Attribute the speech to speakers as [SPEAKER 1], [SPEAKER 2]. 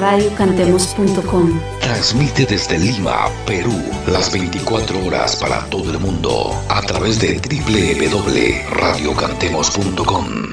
[SPEAKER 1] radiocantemos.com.
[SPEAKER 2] Transmite desde Lima, Perú, las 24 horas para todo el mundo a través de www.radiocantemos.com.